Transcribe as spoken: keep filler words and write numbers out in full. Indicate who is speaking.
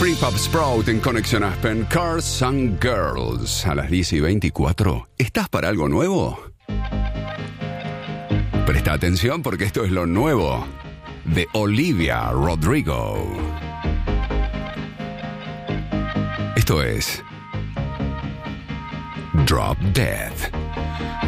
Speaker 1: Prefab Sprout en Conexión Aspen, Cars and Girls. A las diez y veinticuatro. ¿Estás para algo nuevo? Presta atención porque esto es lo nuevo de Olivia Rodrigo. Esto es Drop Dead.